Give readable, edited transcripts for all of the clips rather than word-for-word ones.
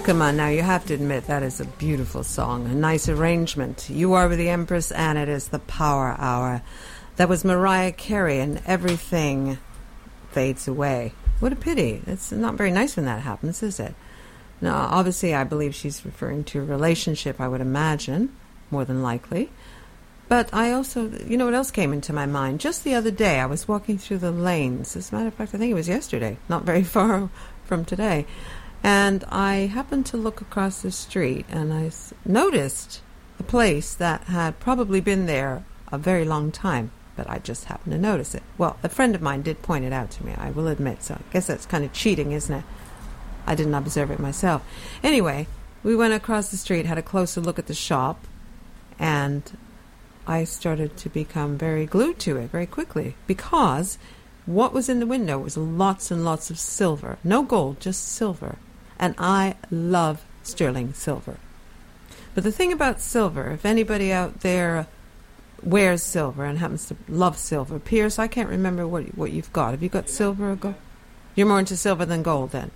Come on now, you have to admit that is a beautiful song, a nice arrangement. You Are With the Empress, and it is the Power Hour. That was Mariah Carey, and Everything Fades Away. What a pity. It's not very nice when that happens, is it? Now, obviously, I believe she's referring to a relationship, I would imagine, more than likely. But I also, you know what else came into my mind? Just the other day, I was walking through the lanes. As a matter of fact, I think it was yesterday, not very far from today. And I happened to look across the street, and I noticed a place that had probably been there a very long time, but I just happened to notice it. Well, a friend of mine did point it out to me, I will admit, so I guess that's kind of cheating, isn't it? I didn't observe it myself. Anyway, we went across the street, had a closer look at the shop, and I started to become very glued to it very quickly, because what was in the window was lots and lots of silver. No gold, just silver. And I love sterling silver. But the thing about silver, if anybody out there wears silver and happens to love silver, Pierce, I can't remember what you've got. Have you got silver or gold? You're more into silver than gold, then?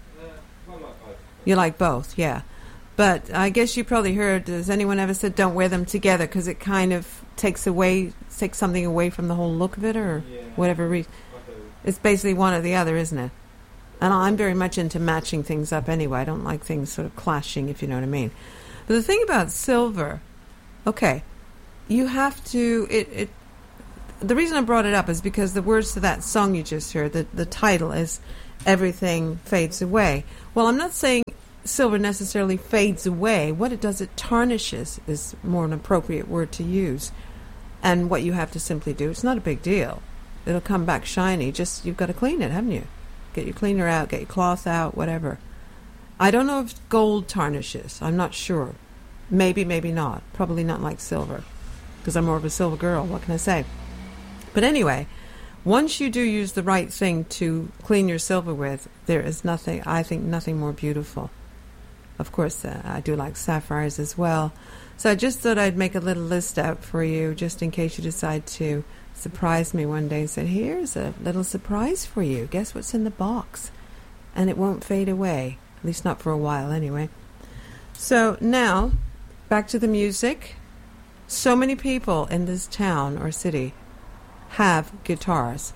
You like both, yeah. But I guess you probably heard, has anyone ever said don't wear them together because it kind of takes something away from the whole look of it, or whatever reason? It's basically one or the other, isn't it? And I'm very much into matching things up anyway. I don't like things sort of clashing, if you know what I mean. But the thing about silver, okay, you have to... The reason I brought it up is because the words to that song you just heard, the title is Everything Fades Away. Well, I'm not saying silver necessarily fades away. What it does, it tarnishes, is more an appropriate word to use. And what you have to simply do, it's not a big deal. It'll come back shiny. Just, you've got to clean it, haven't you? Get your cleaner out, get your cloth out, whatever. I don't know if gold tarnishes. I'm not sure. Maybe, maybe not. Probably not like silver, because I'm more of a silver girl. What can I say? But anyway, once you do use the right thing to clean your silver with, there is nothing, I think, nothing more beautiful. Of course, I do like sapphires as well. So I just thought I'd make a little list out for you, just in case you decide to surprise me one day and said, here's a little surprise for you. Guess what's in the box? And it won't fade away, at least not for a while anyway. So now, back to the music. So many people in this town or city have guitars.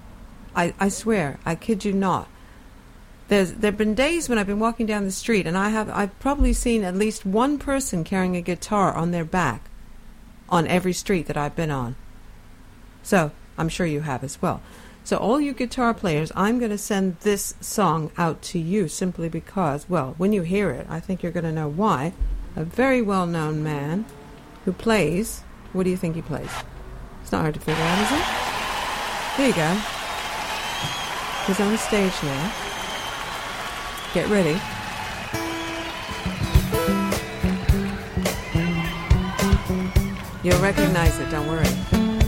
I swear, I kid you not. There've been days when I've been walking down the street and I've probably seen at least one person carrying a guitar on their back on every street that I've been on. So, I'm sure you have as well. So, all you guitar players, I'm going to send this song out to you simply because, well, when you hear it, I think you're going to know why. A very well-known man who plays, what do you think he plays? It's not hard to figure out, is it? Here you go. He's on the stage now. Get ready. You'll recognize it, don't worry.